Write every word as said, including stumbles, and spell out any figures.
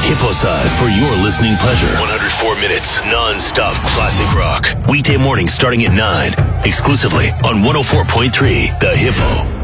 Hippo size for your listening pleasure. one hundred four minutes non-stop classic rock. Weekday mornings starting at nine. Exclusively on one oh four point three The Hippo.